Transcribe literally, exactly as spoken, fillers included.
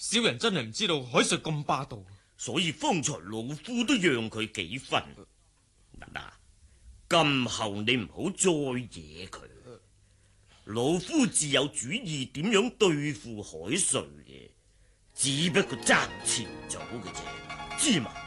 小人真係唔知道海瑞咁霸道， 所以方才老夫都讓佢幾分。嗱，今後你唔好再惹佢。老夫自有主意點樣對付海瑞嘅，只不過爭遲咗嘅啫，知嘛？